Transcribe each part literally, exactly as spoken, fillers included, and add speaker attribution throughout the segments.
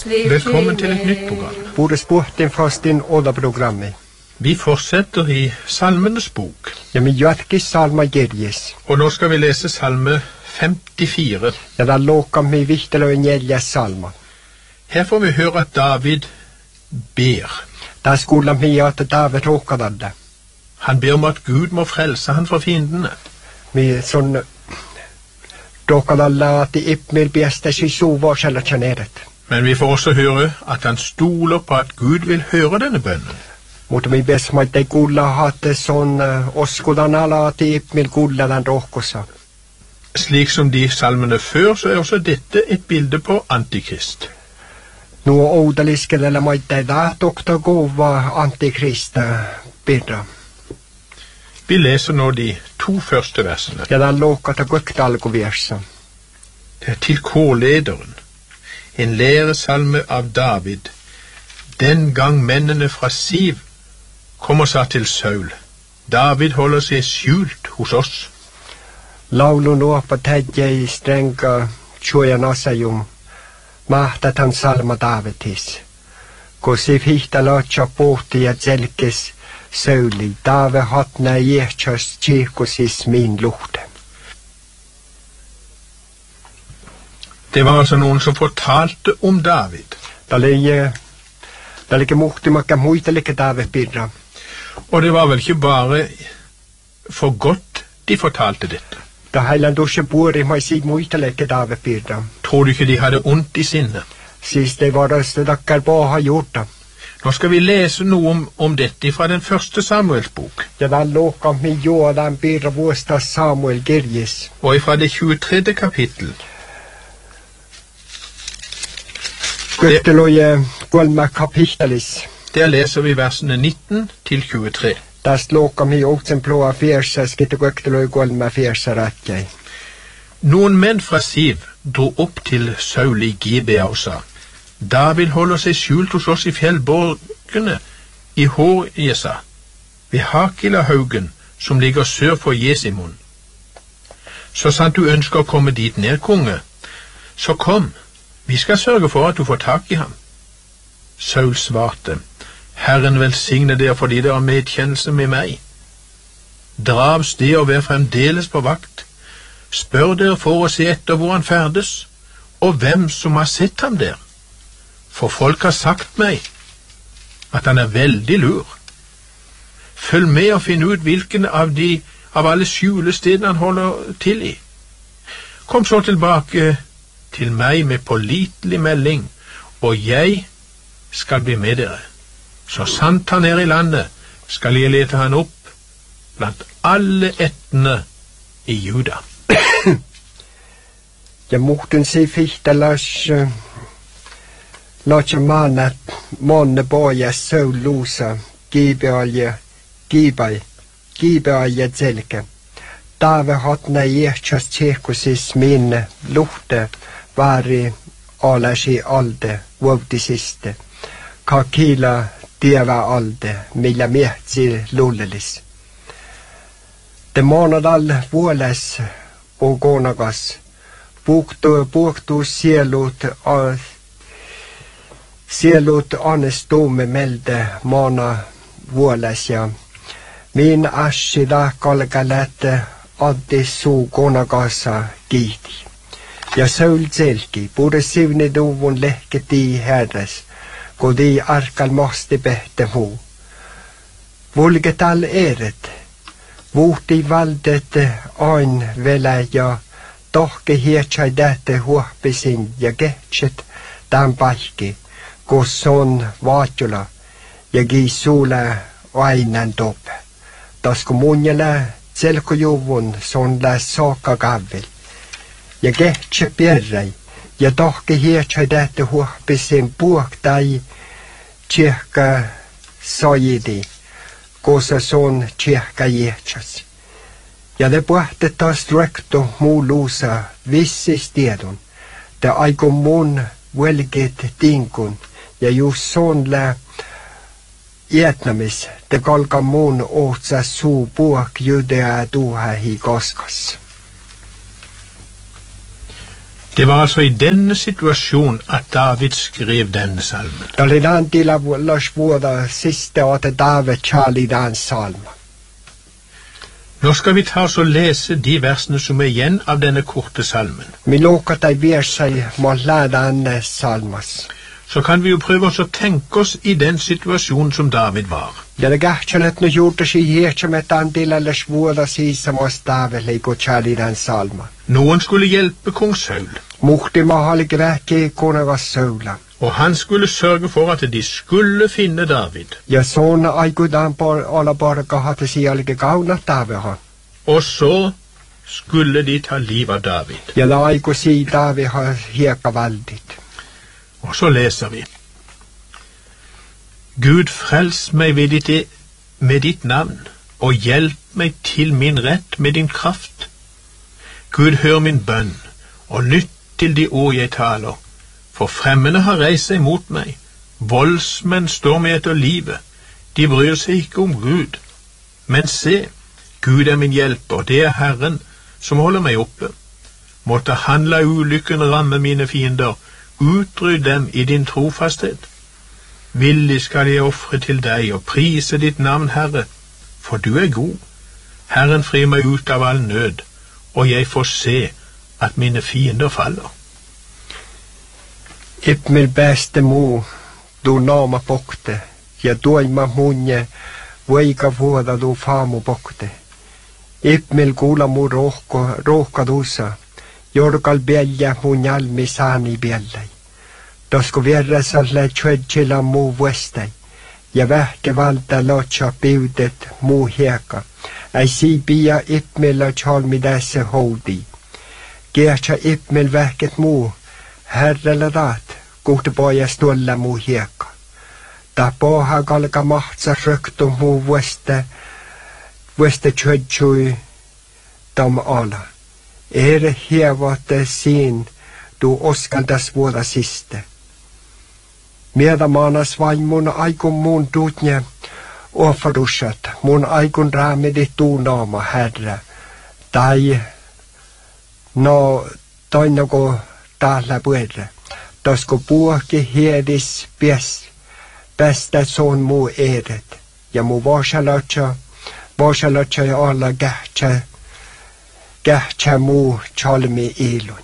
Speaker 1: Velkommen til et nytt program.
Speaker 2: Både sporten fast inn ålderprogrammet.
Speaker 1: Vi fortsetter i Salmenes bok.
Speaker 2: Ja, men jatki salma gerjes.
Speaker 1: Og nå skal vi lese salme femtifire.
Speaker 2: Ja, da låka mi vihtela og njelja salma.
Speaker 1: Her får vi høre at David ber.
Speaker 2: Da skulle mi at David råkadadde.
Speaker 1: Han ber om at Gud må frelse han fra fiendene.
Speaker 2: Mi sånn råkadalla at i ippmir bjeste sig sova kjella kjenneret.
Speaker 1: Men vi får også høre at han stoler på at Gud vil høre denne bønnen.
Speaker 2: Mutta mi bes ma te kulla hatte sån oskudan ala at i ippmir kulla den råkosa.
Speaker 1: Slik som de salmene før, så er også dette et bilde på Antikrist.
Speaker 2: Nå oudaliskele ma te da doktor gova Antikrist bidra.
Speaker 1: Vi leser nå de to første versene.
Speaker 2: Ja, da låka ta guktalgoversa.
Speaker 1: Det er til kårlederen. En læresalme av David, den gang mennene fra Siv kommer seg til Saul. David holder seg skjult hos oss.
Speaker 2: Laulu nuopa tädje i strenga tjojan asajum, mahtat han salma Davidis. Kun Siv hihta laatsa pohti ja tselkes Sauli, David hatna jehtjas tjikosis min luhte.
Speaker 1: Det var altså noen som fortalte om David.
Speaker 2: Da ligger da ligger muhti makka muita like David bidra.
Speaker 1: Og det var vel ikke bare for godt de fortalte dette.
Speaker 2: Da heiland dusje bori mai si muita like David bidra.
Speaker 1: Tror du ikke de hadde ondt i sinne?
Speaker 2: Sist det var det dakkar ba ha gjort det.
Speaker 1: Nå skal vi lese noe om, om dette fra den første Samuels bok.
Speaker 2: Ja, da låka mi jo den bidra våsta Samuel Gerjes.
Speaker 1: Og fra det tjuetredje kapittel.
Speaker 2: Gøtteloje golma kapitelis.
Speaker 1: Der leser vi versene nitten til tjuetre.
Speaker 2: Da slåka mi åksen plåa fjersa, skitte gøtteloje golma fjersa rettjei.
Speaker 1: Noen menn fra Siv dro opp til Saul i Gibea og sa, David holder seg skjult hos oss i fjellborgene i Hor-Jesa, ved Hakila-haugen som ligger sør for Jesimon. Så sant du ønsker å komme dit ned, konge, så kom. Vi skal sørge for at du får tak i ham. Saul svarte, Herren velsigne dere fordi dere har medkjennelse med meg. Dra av sted og vær fremdeles på vakt. Spør dere for å se etter hvor han ferdes, og hvem som har sett ham der. For folk har sagt meg at han er veldig lur. Følg med og finn ut hvilken av de av alle skjulestedene han holder til i. Kom så tilbake til meg med pålitelig melding, og jeg skal bli med dere. Så sant han er i landet, skal jeg lete han opp blant alle ættene i Juda.
Speaker 2: Ja, muhten si fihta las las manat monne boja Saul lusa gibealje gibai gibealje zelke. David hatna jehtjas tjekosis minne luhte vari alasi alde vovtisiste. Kakila dieva alde millä mehtsi lullelis. De monadal vuoles og gonagas puhtu puhtu sielut a sielut anestumme melde mana vuoles ja min asida kalkalette addi suu gonagasa kiiti. Ja Saul selki, pure sivni tuvun lehketi herres, kodi arkal masti pehte muu. Vulgetal eret, vuhti valdet ain vele ja tohke hietsai tähte huohpisin ja kehtset tämän paikki, kus on vaatjula ja giisuule ainan tope. Tasku munjale selkojuvun son läs saaka kavil. Ja kehtse pierrei, ja tohke hietsai tähte huohpisin puhtai tjehka sajidi, kosa son tjehka jehtsas. Ja te puhte taas rekto muu luusa vissis tiedon, te aiku mun velget tinkun, ja just son lä jätnamis, te kalka mun ohtsa suu puhk judea tuhahi koskas.
Speaker 1: Det var altså i denne situasjon at David skrev denne salmen.
Speaker 2: Det er den del av Lars Vårda siste at David kjærlig den salmen.
Speaker 1: Nå skal vi ta oss og lese de versene som er igjen av denne korte salmen.
Speaker 2: Vi lukker de versene må lære denne salmes.
Speaker 1: Så kan vi jo prøve oss å tenke oss i den situasjonen som David var.
Speaker 2: Ja, det er ikke litt noe gjort å si her som et den del av Lars Vårda sier som oss David like kjærlig den salmen.
Speaker 1: Noen skulle hjelpe kong Saul.
Speaker 2: Mokti må ha like vekk i kone av Saula.
Speaker 1: Og han skulle sørge for at de skulle finne David.
Speaker 2: Ja, sånn er gudan på alle borger har til seg alle gavnet David har.
Speaker 1: Og så skulle de ta liv av David.
Speaker 2: Ja, la jeg si David har heka veldig.
Speaker 1: Og så leser vi. Gud, frels meg ved ditt, med ditt navn, og hjelp meg til min rett med din kraft. Gud, hør min bønn, og lytt til de ord jeg taler. For fremmede har reist seg mot meg. Voldsmenn står meg etter livet. De bryr seg ikke om Gud. Men se, Gud er min hjelper, det er Herren som holder meg oppe. Måtte han la ulykken ramme mine fiender, utryd dem i din trofasthet. Villig skal jeg ofre til deg og prise ditt navn, Herre, for du er god. Herren frir meg ut av all nød, og jeg får se at mine fiender faller.
Speaker 2: Ipmil beste mo, du nama bokte, ja doima munje, veiga vuoda du famo bokte. Ipmil gula mu rohko, rohka dusa, jorgal bjelja mun jalmi sani bjellai. Dosko vierresalle tjödjila mu vuestai, ja vähke valta locha piudet mu hieka, ei si bia ipmilla chalmi tässä houdi. Geertja ipmil vähket mu, herrelle raat, kuhte poja stuolla mu hieka. Ta poha kalka mahtsa röktu mu vueste, vueste tjödjui tam ala. Ere hievote siin, du oskaldas vuoda siste. Mieda maanas vain mun aikun mun tuutnje offerusat, mun aikun raamedi tuunaama herra. Tai no toinako täällä puerre. Tosko puoki hiedis pies, päästä son muu edet. Ja mu vasalotsa, vasalotsa ja alla kähtsä, kähtsä muu chalmi ilun.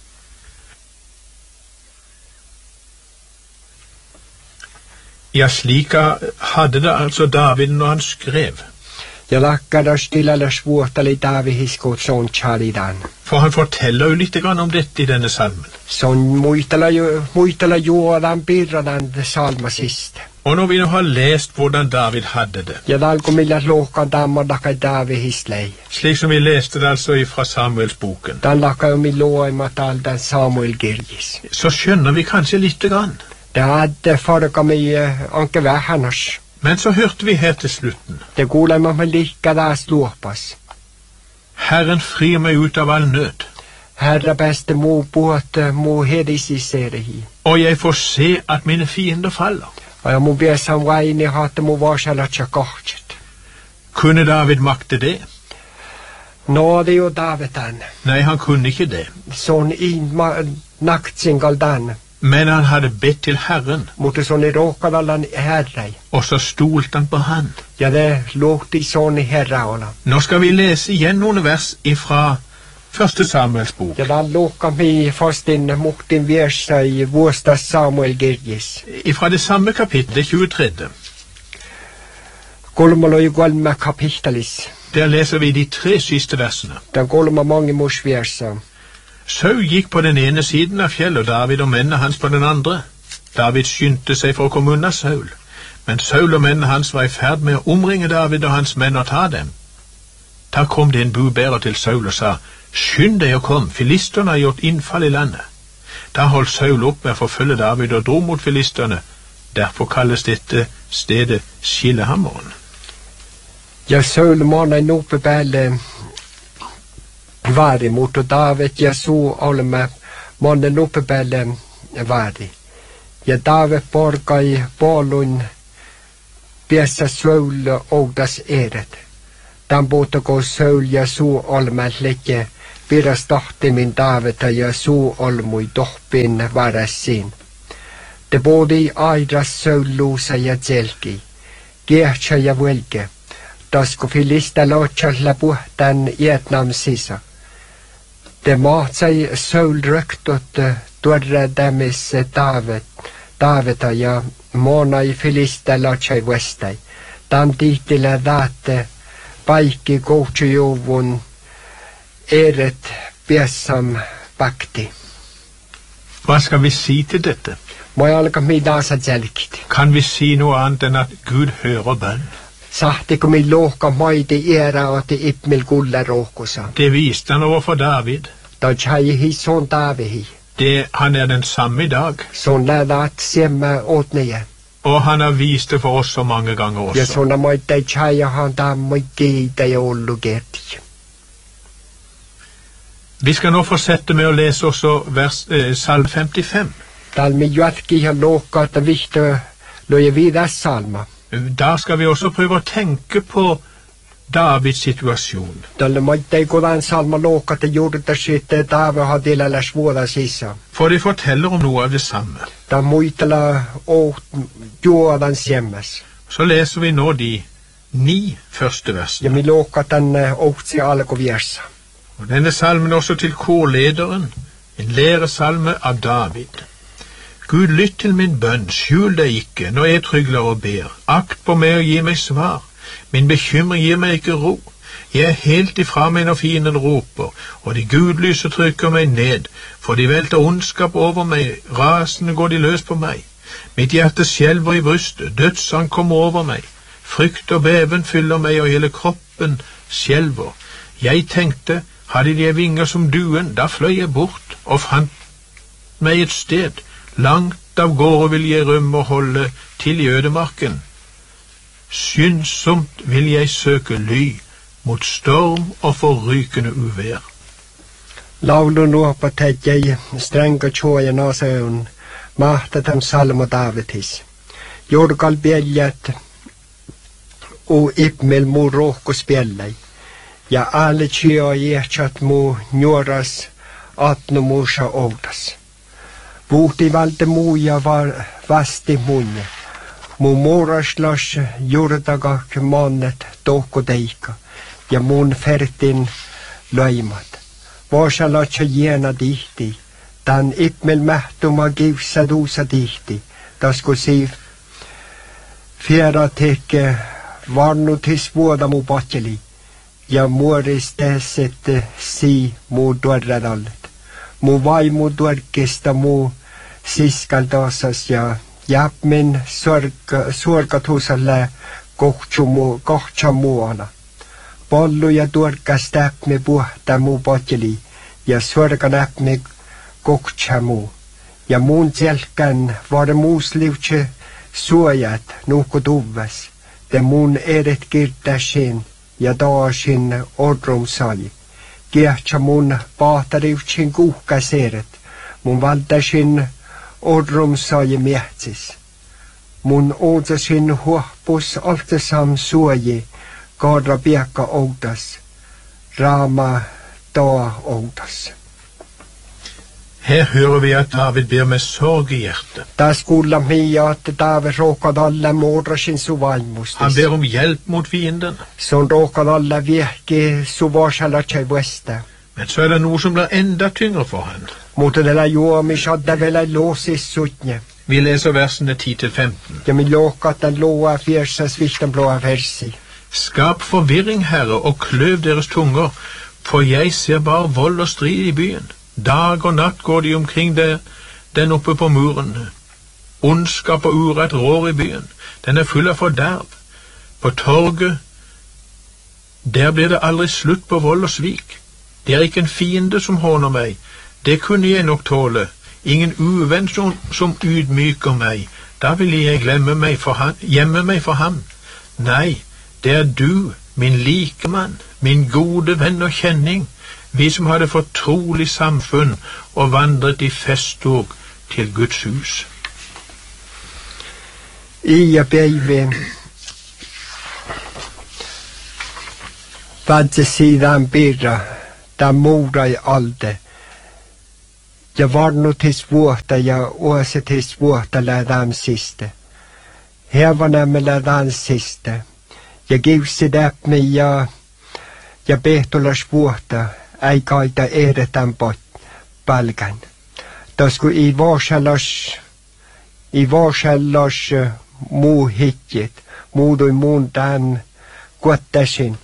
Speaker 1: Ja, slik hadde det altså David når han skrev.
Speaker 2: Ja lakkar stilla svuotali David hiskot son chalidan.
Speaker 1: For han forteller jo litt grann om dette i denne salmen.
Speaker 2: Son muistella jo muistella juodan pirradan salma siste.
Speaker 1: Og når vi nå har lest hvordan David hadde det.
Speaker 2: Ja dalko milla lohkan damma dakka David hislei.
Speaker 1: Slik som vi leste det altså fra Samuels boken.
Speaker 2: Dan lakka jo miloima tal den Samuel Girgis.
Speaker 1: Så skjønner vi kanskje litt grann.
Speaker 2: Det hadde farga mye anke vähannars.
Speaker 1: Men så hørte vi her til slutten.
Speaker 2: Det gula man lika där slåpas.
Speaker 1: Herren frir meg ut av all nød.
Speaker 2: Herre beste mo båt mo hedis i serehi.
Speaker 1: Og jeg får se at mine fiender faller.
Speaker 2: Og jeg må be som veien i hatt må varsala tjekkartset.
Speaker 1: Kunne David makte det?
Speaker 2: Nå, det er jo David den.
Speaker 1: Nei, han kunne ikke det.
Speaker 2: Sånn i naktsingal den.
Speaker 1: Men han hadde bedt til Herren.
Speaker 2: Måtte sånn i råkad allan herre.
Speaker 1: Og så stolte han på han.
Speaker 2: Ja, det låt i sånn i herre alla.
Speaker 1: Nå skal vi lese igjen noen vers ifra første Samuels bok.
Speaker 2: Ja, da låka vi først inn mot din versa i vårsta Samuel Girgis.
Speaker 1: Ifra det samme kapitlet, tjuetredje.
Speaker 2: Kolmalo i golma kapitalis.
Speaker 1: Der leser vi de tre siste versene.
Speaker 2: Den kolma mange mors versa.
Speaker 1: Saul gikk på den ene siden av fjellet, og David og mennene hans på den andre. David skyndte seg for å komme unna Saul, men Saul og mennene hans var i ferd med å omringe David og hans menn og ta dem. Da kom det en budbærer til Saul og sa, «Skynd deg og kom, filisterne har gjort innfall i landet.» Da holdt Saul opp med å forfølge David og dro mot filisterne. Derfor kalles dette stedet Skillehammeren.
Speaker 2: Ja, Saul måna en oppe bæle vari mot og David ja så alle med månen oppe bæle vari. Ja, David borga i balun bjessa Saul og das eret. Dan båta gå Saul ja så alle med leke piras tohtimin Daavita ja suu olmui tohpin varassin. Te bodi aidras söuluusa ja tselki, kiehtsä ja vuelke, tasku filista lotsalla puhtan Vietnam sisa. Te maatsai söulröktut tuorra tämisse Daavet, Daavita ja monai filista lotsai vestai. Tam tihtilä daatte paikki kohtsujuvun eret piessam pakti.
Speaker 1: Hvad skal vi sige til dette?
Speaker 2: Må jeg alka middaasa tjälkit.
Speaker 1: Kan vi sige noe annet enn at Gud hører bønn?
Speaker 2: Sahtiko mi lohka maiti iera oti ipmil kulla rohkusa.
Speaker 1: Det viste han overfor David.
Speaker 2: Da tjai hi son Davihi.
Speaker 1: Det, han er den samme i dag.
Speaker 2: Son lädat siemme åtnije.
Speaker 1: Og han har vist det for oss så mange ganger også.
Speaker 2: Ja sona moitte tjai han da moikkiita ja ollu gerti.
Speaker 1: Vi skal nå fortsette med å lese også vers, eh, salm femtifem.
Speaker 2: Tal mi juatki han lohka ta vihto loje vidas salma.
Speaker 1: Da skal vi også prøve å tenke på Davids situasjon.
Speaker 2: Tal moitte kodan salma lohka ta jurta sitte Davi hadilla la svåra sisa.
Speaker 1: For det forteller om noe av det samme.
Speaker 2: Da muitala åt juodan siemmes.
Speaker 1: Så leser vi nå de ni første
Speaker 2: Ja
Speaker 1: versene.
Speaker 2: mi lohka tan åtsi alkuviersa.
Speaker 1: Og denne salmen er også til korlederen, en læresalme av David. Gud, lytt til min bønn, skjul deg ikke når jeg trygler og ber. Akt på meg og gi meg svar. Min bekymring gir meg ikke ro. Jeg er helt ifra meg når fienden roper, og de gudlyse trykker meg ned, for de velter ondskap over meg, rasende går de løs på meg. Mitt hjerte skjelver i brystet, dødsang kommer over meg. Frykt og beven fyller meg, og hele kroppen skjelver. Jeg tenkte, hadde de vinger som duen, da fløy jeg bort og fant meg et sted. Langt av gårde vil jeg rømme og holde til i ødemarken. Skyndsomt vil jeg søke ly mot storm og forrykende uvær.
Speaker 2: Laulu nuopa tätjäi stränga tjoja naseun mahtatam salmo Davidis. Jorgal bjäljet u ipmel mu rohkus bjällei. Ja alle tjoja jähtsat mu njoras atnu musa outas. Vuhti valde muja var vasti munne. Mu moraslas jurdagak mannet tohku teika. Ja mun fertin löimat. Vasa latsa jena tihti. Tan ipmel mähtuma kivsa tuusa tihti. Tasku siv fiera teke varnutis vuoda mu patjeli. Ja muoris tesset si mu tuorradallet. Mu vaimu tuorkista mu siskaltasas ja jäpmin suorkatusalle kohtsa muana. Pollu ja tuorkas täpmi puhta mu potjeli ja suorka näpmi kohtsa mu. Ja muun selkän var muus liutse suojat nuhku tuvves. Te muun eret kirtäsin ja taasin odrum sai. Kiehtsä mun pahtariutsin kuhkaseret. Mun valtasin odrum sai miehtis. Mun ootsasin huohpus altasam suoji. Kaadra piekka outas. Raama taa outas.
Speaker 1: Her hører vi at David ber med sorg i hjertet.
Speaker 2: Taas kuulla mia, että David rohkad alla muodrasin su vaimustis.
Speaker 1: Han ber om hjelp mot fienden.
Speaker 2: Son rohkad alla viehki su varsala tjai vuesta.
Speaker 1: Men så er det noe som blir enda tyngre for han.
Speaker 2: Mutta tällä juomis hadda vielä loosis sutnje.
Speaker 1: Vi leser versene ti til femten.
Speaker 2: Ja min lohkat den loa fjersas vishtan blåa versi.
Speaker 1: Skap forvirring, Herre, og kløv deres tunger, for jeg ser bare vold og strid i byen. Dag og natt går de omkring der, den oppe på muren. Ondskap og urett rår i byen. Den er full av forderv. På torget, der blir det aldri slutt på vold og svik. Det er ikke en fiende som håner meg. Det kunne jeg nok tåle. Ingen uvenn som, som ydmyker meg. Da vil jeg glemme meg for han, gjemme meg for ham. Nei, det er du, min likemann, min gode venn og kjenning, vi som hadde fortrolig samfunn og vandret i festtog til Guds hus.
Speaker 2: Ia päivi vadse sidan pirra där mora i alde. Jag var nog till svårta, jag åse till svårta läran siste. Här var nämligen läran siste. Jag giv sig där med jag, jag betolar svårta, ej kaita eretan bort balgan. Då skulle i varsallars, i varsallars muu hitjit, muudui muun tämän kuottasin.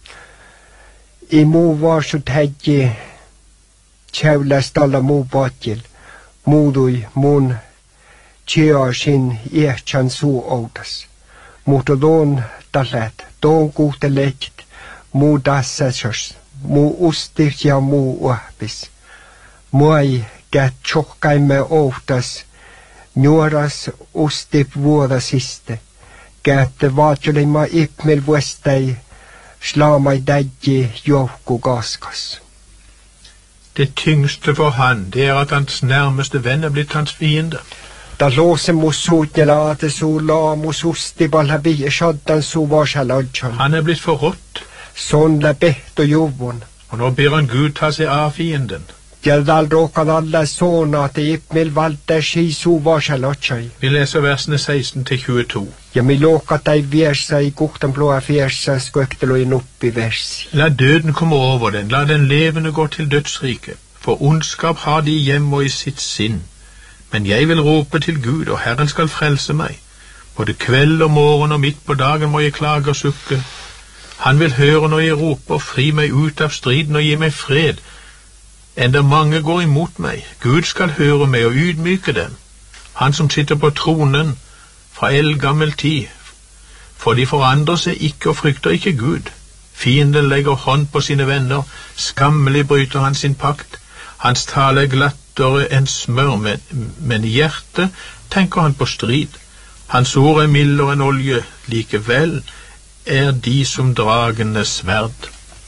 Speaker 2: I muu varsut hädji, tjävläs tällä muu potjil, muudui muun tjäasin iähtsän suu outas. Mutta tuon tallet, tuon kuhtelet, muu tassasas, muu ustis ja muu uahpis. Muai kät tjohkaimme outas, nuoras ustip vuodasiste, käätte vaatjolima ipmel vuestai, slamai dägji johku gaskas.
Speaker 1: Det tyngste for han, det er at hans nærmeste venn er blitt hans fiende.
Speaker 2: Da låse mot sotjela at så la mot ustip alla vi shaddan så varsaladjan.
Speaker 1: Han er blitt forrådt,
Speaker 2: Sånn la bett og jovon.
Speaker 1: og nå ber han Gud ta seg av fienden.
Speaker 2: Gjerdal råkad alla såna at ipmel valde ski så varsaladjan.
Speaker 1: Vi leser versene seksten til tjueto.
Speaker 2: Ja mi låkat ei versa i gukten blåa fjersa skøktelo inn opp i vers.
Speaker 1: La døden komme over den, la den levende gå til dødsriket, for ondskap har de hjemme og i sitt sinn. Men jeg vil rope til Gud, og Herren skal frelse meg. Både kveld og morgen og midt på dagen må jeg klage og sukke. Han vil høre når jeg roper, fri meg ut av striden og gi meg fred. Enda mange går imot meg. Gud skal høre meg og ydmyke dem. Han som sitter på tronen fra eldgammel tid. For de forandrer seg ikke og frykter ikke Gud. Fienden legger hånd på sine venner. Skammelig bryter han sin pakt. Hans tale er glattere enn smør, men, men i hjertet tenker han på strid. Hans ord er mildere enn olje. Likevel er de som dragende sverd.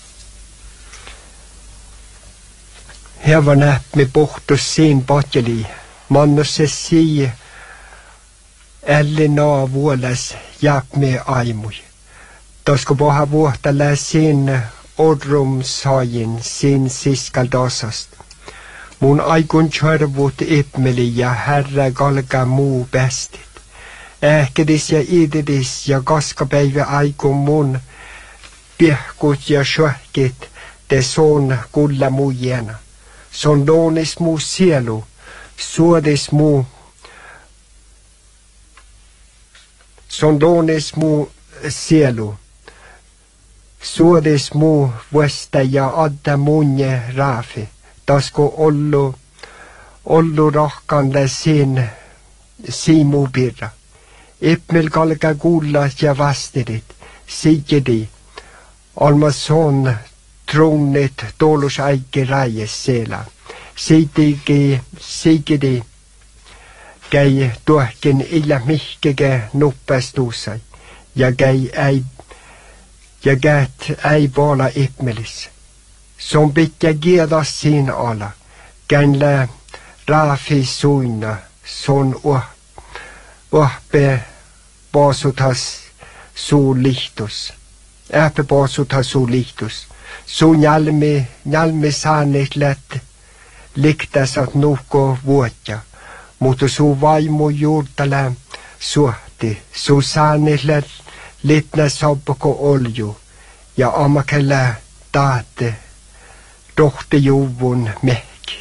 Speaker 2: Her var næpp med bort og sin batjeli. Man og se si Ellen av våles hjelp med aimoi. Da skal bare ha vårt eller sin ordrumsagen, sin siskaldasast. Mun aigun kjørvot ipmelia herre galga mu bestit. Äkedis ja ididis ja gaskabeive aigun mun pihkut ja sjøhkit det son gulla mu jena. Son donis mu sielu, suodis mu Son donis mu sielu, suodis mu vuesta ja adda munje rafi. Tasko ollu, ollu rahkande sin simu birra. Ipmel kalga kuulla ja vastirit, sigedi. Alma son tronit tolus aike raies siellä. Sigedi, sigedi. Käy tuohkin illa mihkege nuppastuusai, ja käy ei, ja käät ei vaala ipmelis. Som pitkä kiedas siin ala, käyn lää raafi suina, son uh, uhpe paasutas suu lihtus, ähpe paasutas suu lihtus. Sun jalmi, jalmi saanit lät, liktasat nuhko vuotja. Mutta su vaimo juurtala suhti, su saanille litna soppako olju, ja amakella taate, tohte juvun mehki.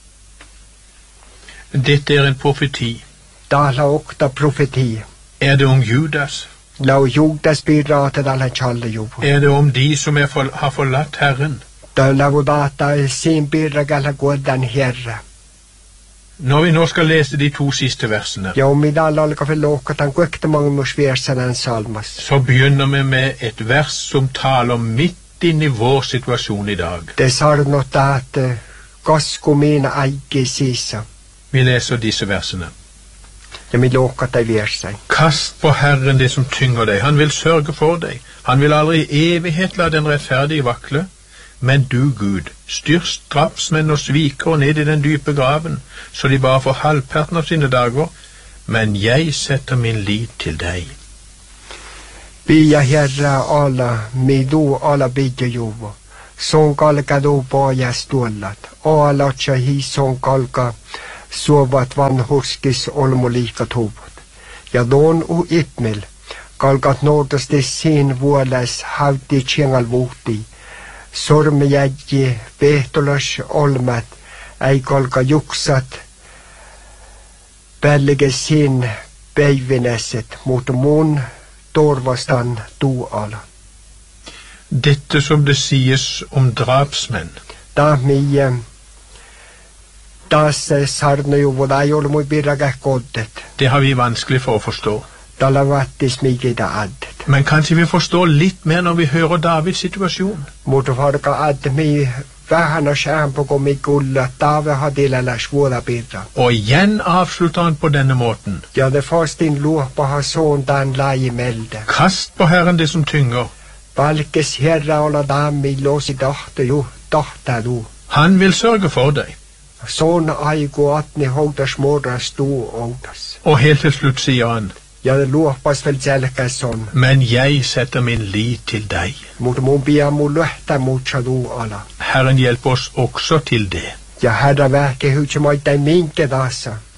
Speaker 1: Dette er en profeti.
Speaker 2: Tala okta profeti.
Speaker 1: Er det om Judas?
Speaker 2: Lau Judas biratet alla challe juvun.
Speaker 1: Er det om de som er for, har forlatt Herren?
Speaker 2: Da lau data sin biragala godan herra.
Speaker 1: Når vi nå skal lese de to siste versene,
Speaker 2: ja, om i dag alka for låkat han gøkte mange morsversen en salmas.
Speaker 1: Så begynner vi med et vers som taler midt inn i vår situasjon i dag.
Speaker 2: Det sa något at uh, gasko mina eige sisa.
Speaker 1: Vi leser disse versene.
Speaker 2: Ja, mi låkat deg versen.
Speaker 1: Kast på Herren det som tynger deg. Han vil sørge for deg. Han vil aldri i evighet la den rettferdige vakle. Men du, Gud, styr straffsmenn og sviker ned i den dype graven, så de bare får halvparten av sine dager, men jeg setter min lit til deg.
Speaker 2: Bia herra alla, mi do alla bidja jova, Son kalka du pojas tuollat. Oalatsa hi son kalka suovat vanhurskis olmoliika tuvut. Ja don u ipmel. Kalkat noutasti siin vuolas hauti tjengal vuhti. Sormejäji vehtolas olmat. Ei kalka juksat. Pällige siin päivinäset. Mutta mun torvastan tuoala.
Speaker 1: Dette som det sies om drapsmenn.
Speaker 2: Da mie das sarnajuvud ei ole mui pirrakäh koddet.
Speaker 1: Det har vi vanskelig for å forstå.
Speaker 2: Da lavattis migida addet.
Speaker 1: Men kanskje vi forstår litt mer når vi hører Davids situasjon.
Speaker 2: Mutta farka addet mi vähän og skärm på kom i kulla. Tave hadilla läs vuoda pirra.
Speaker 1: Og igjen avslutter han på denne måten.
Speaker 2: Ja, det fastin luopa ha sån dan lai melde.
Speaker 1: Kast på Herren det som tynger.
Speaker 2: Valkes herra olla dammi låsi tahto ju, tahta du.
Speaker 1: Han vil sørge for deg.
Speaker 2: Sån aiku atni houtas morras tu outas.
Speaker 1: Og helt til slutt sier han,
Speaker 2: Ja, det luopas vel selkäs sån.
Speaker 1: men jeg setter min lit til deg.
Speaker 2: Mutta mun pia mun löhtä muutsa du ala.
Speaker 1: Herren hjelper oss også til det.
Speaker 2: Ja herra vähke hytse moittain minkä taassa.